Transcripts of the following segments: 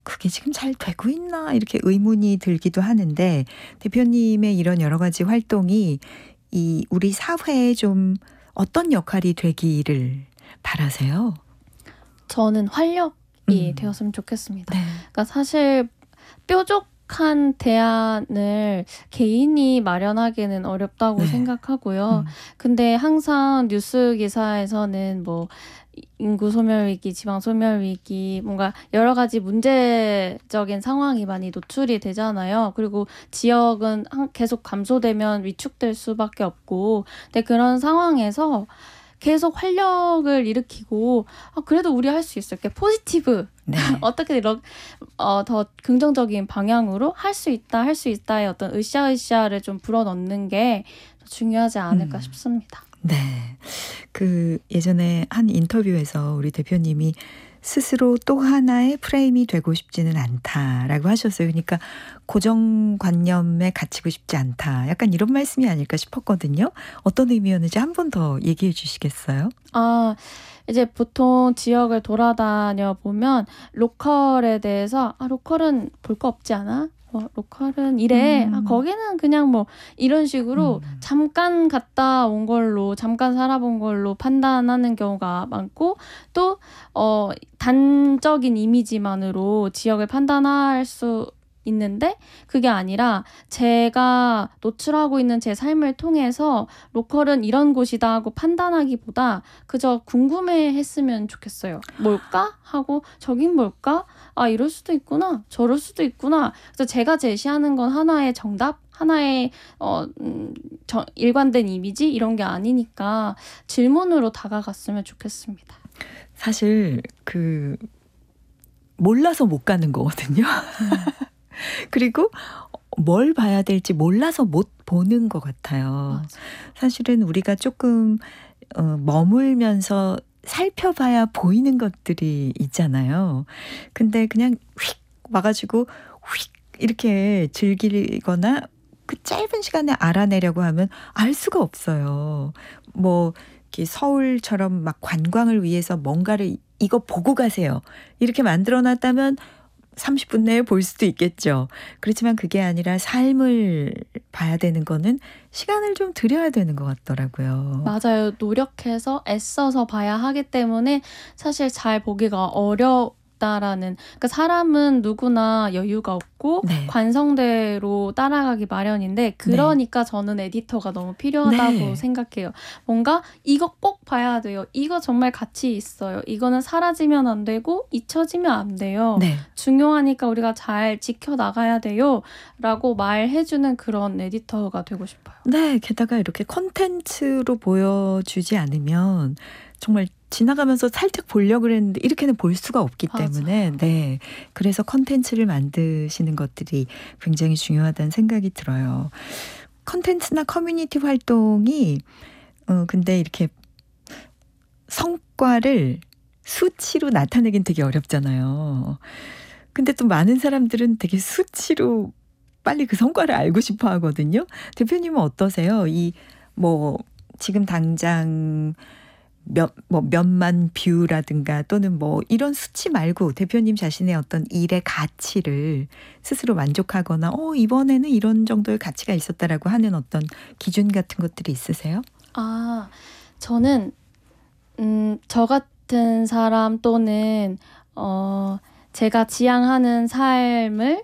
그게 지금 잘 되고 있나 이렇게 의문이 들기도 하는데 대표님의 이런 여러 가지 활동이 이 우리 사회에 좀 어떤 역할이 되기를 바라세요? 저는 활력이 음. 되었으면 좋겠습니다. 네. 그러니까 사실 뾰족한 대안을 개인이 마련하기는 어렵다고 네. 생각하고요. 근데 항상 뉴스 기사에서는 뭐 인구 소멸 위기, 지방 소멸 위기, 뭔가 여러 가지 문제적인 상황이 많이 노출이 되잖아요. 그리고 지역은 계속 감소되면 위축될 수밖에 없고, 근데 그런 상황에서 계속 활력을 일으키고 그래도 우리 할 수 있어. 이렇게 포지티브 네. 어떻게 더 긍정적인 방향으로 할 수 있다, 할 수 있다의 어떤 으쌰으쌰를 좀 불어넣는 게 더 중요하지 않을까 싶습니다. 네. 그 예전에 한 인터뷰에서 우리 대표님이 스스로 또 하나의 프레임이 되고 싶지는 않다라고 하셨어요. 그러니까 고정관념에 갇히고 싶지 않다. 약간 이런 말씀이 아닐까 싶었거든요. 어떤 의미였는지 한 번 더 얘기해 주시겠어요? 이제 보통 지역을 돌아다녀 보면 로컬에 대해서 로컬은 볼 거 없지 않아? 로컬은 이래. 거기는 그냥 뭐 이런 식으로 잠깐 갔다 온 걸로, 잠깐 살아본 걸로 판단하는 경우가 많고, 또 단적인 이미지만으로 지역을 판단할 수 있는데, 그게 아니라 제가 노출하고 있는 제 삶을 통해서 로컬은 이런 곳이다 하고 판단하기보다 그저 궁금해했으면 좋겠어요. 뭘까? 하고 저긴 뭘까? 이럴 수도 있구나. 저럴 수도 있구나. 그래서 제가 제시하는 건 하나의 정답, 하나의 일관된 이미지 이런 게 아니니까 질문으로 다가갔으면 좋겠습니다. 사실 몰라서 못 가는 거거든요. 그리고 뭘 봐야 될지 몰라서 못 보는 것 같아요. 맞아요. 사실은 우리가 조금 머물면서 살펴봐야 보이는 것들이 있잖아요. 근데 그냥 휙 와가지고 휙 이렇게 즐기거나 그 짧은 시간에 알아내려고 하면 알 수가 없어요. 뭐 이렇게 서울처럼 막 관광을 위해서 뭔가를 이거 보고 가세요. 이렇게 만들어 놨다면 30분 내에 볼 수도 있겠죠. 그렇지만 그게 아니라 삶을 봐야 되는 거는 시간을 좀 들여야 되는 것 같더라고요. 맞아요. 노력해서 애써서 봐야 하기 때문에 사실 잘 보기가 어렵다라는, 그러니까 사람은 누구나 여유가 없고 네. 관성대로 따라가기 마련인데, 그러니까 저는 에디터가 너무 필요하다고 네. 생각해요. 뭔가 이거 꼭 봐야 돼요. 이거 정말 가치 있어요. 이거는 사라지면 안 되고 잊혀지면 안 돼요. 네. 중요하니까 우리가 잘 지켜나가야 돼요. 라고 말해주는 그런 에디터가 되고 싶어요. 네. 게다가 이렇게 콘텐츠로 보여주지 않으면 정말 지나가면서 살짝 보려고 그랬는데 이렇게는 볼 수가 없기 때문에 네. 그래서 콘텐츠를 만드시는 것들이 굉장히 중요하다는 생각이 들어요. 콘텐츠나 커뮤니티 활동이 근데 이렇게 성과를 수치로 나타내긴 되게 어렵잖아요. 근데 또 많은 사람들은 되게 수치로 빨리 그 성과를 알고 싶어 하거든요. 대표님은 어떠세요? 지금 당장 몇만 뷰라든가 또는 뭐 이런 수치 말고 대표님 자신의 어떤 일의 가치를 스스로 만족하거나 이번에는 이런 정도의 가치가 있었다라고 하는 어떤 기준 같은 것들이 있으세요? 저는 저 같은 사람 또는 제가 지향하는 삶을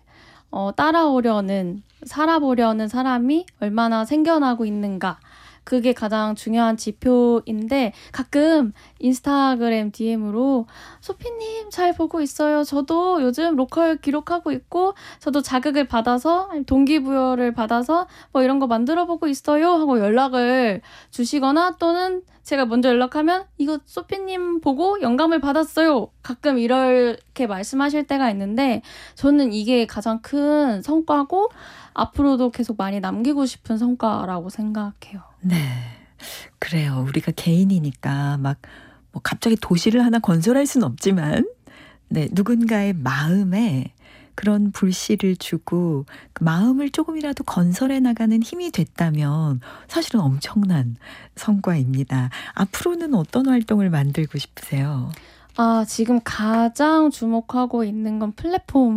살아보려는 사람이 얼마나 생겨나고 있는가, 그게 가장 중요한 지표인데, 가끔 인스타그램 DM으로 소피님 잘 보고 있어요. 저도 요즘 로컬 기록하고 있고 저도 자극을 받아서 동기부여를 받아서 뭐 이런 거 만들어보고 있어요 하고 연락을 주시거나, 또는 제가 먼저 연락하면 이거 소피님 보고 영감을 받았어요. 가끔 이렇게 말씀하실 때가 있는데, 저는 이게 가장 큰 성과고 앞으로도 계속 많이 남기고 싶은 성과라고 생각해요. 네. 그래요. 우리가 개인이니까 뭐 갑자기 도시를 하나 건설할 수는 없지만 네, 누군가의 마음에 그런 불씨를 주고 그 마음을 조금이라도 건설해 나가는 힘이 됐다면 사실은 엄청난 성과입니다. 앞으로는 어떤 활동을 만들고 싶으세요? 아, 지금 가장 주목하고 있는 건 플랫폼